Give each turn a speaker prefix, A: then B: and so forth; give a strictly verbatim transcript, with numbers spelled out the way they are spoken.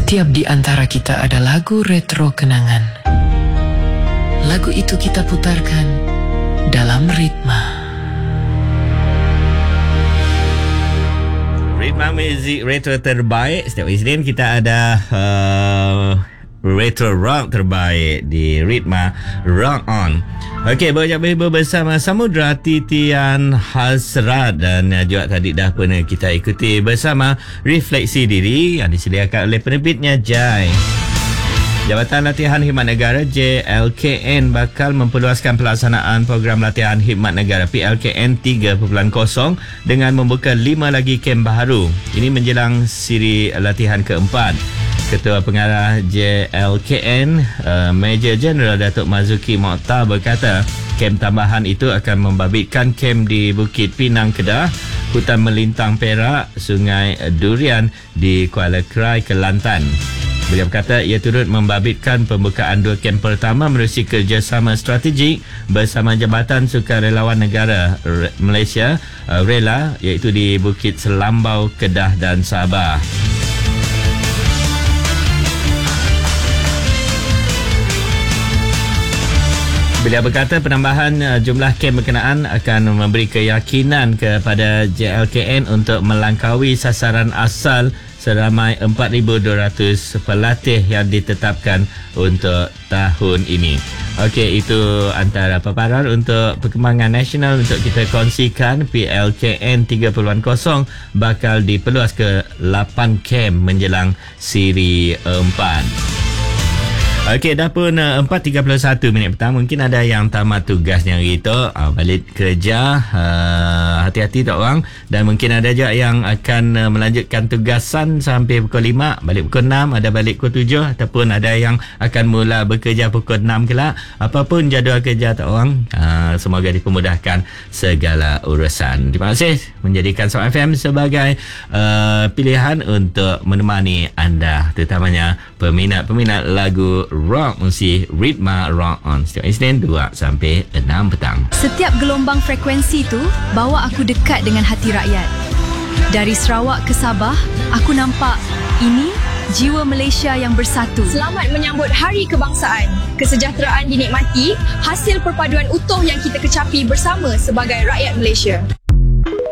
A: Setiap di antara kita ada lagu retro kenangan. Lagu itu kita putarkan dalam Ritma.
B: Ritma Music Retro terbaik. Setiap Isnin kita ada uh, Retro Rock terbaik di Ritma Rock On. Okey, bersama bersama Samudra Titian Hasrat, dan juga tadi dah pernah kita ikuti bersama Refleksi Diri yang disediakan oleh penerbitnya Jai. Jabatan Latihan Khidmat Negara J L K N bakal memperluaskan pelaksanaan program latihan khidmat negara P L K N tiga titik kosong dengan membuka lima lagi kem baru. Ini menjelang siri latihan keempat. Ketua Pengarah J L K N, uh, Major General Datuk Marzuki Mokhtar berkata, kem tambahan itu akan membabitkan kem di Bukit Pinang Kedah, Hutan Melintang Perak, Sungai Durian di Kuala Krai, Kelantan. Beliau berkata ia turut membabitkan pembukaan dua kem pertama menerusi kerjasama strategik bersama Jabatan Sukarelawan Negara Malaysia, uh, RELA, iaitu di Bukit Selambau, Kedah dan Sabah. Beliau berkata penambahan uh, jumlah kem berkenaan akan memberi keyakinan kepada J L K N untuk melangkaui sasaran asal seramai empat ribu dua ratus pelatih yang ditetapkan untuk tahun ini. Okey, itu antara paparan untuk perkembangan nasional untuk kita kongsikan. P L K N tiga titik kosong bakal diperluas ke lapan kem menjelang siri empat. Okey, dah pun uh, empat tiga puluh satu minit petang. Mungkin ada yang tamat tugasnya hari itu, uh, balik kerja, uh, hati-hati tak orang. Dan mungkin ada juga yang akan uh, melanjutkan tugasan sampai pukul lima, balik pukul enam, ada balik pukul tujuh, ataupun ada yang akan mula bekerja pukul enam kelak. Apapun jadual kerja tak orang, uh, semoga dipermudahkan segala urusan. Terima kasih menjadikan Soul F M sebagai uh, pilihan untuk menemani anda, terutamanya peminat-peminat lagu rock musik Ritma Rock On setiap Isnin dua sampai enam petang.
C: Setiap gelombang frekuensi tu bawa aku dekat dengan hati rakyat. Dari Sarawak ke Sabah, aku nampak ini jiwa Malaysia yang bersatu.
D: Selamat menyambut Hari Kebangsaan. Kesejahteraan dinikmati, hasil perpaduan utuh yang kita kecapi bersama sebagai rakyat Malaysia.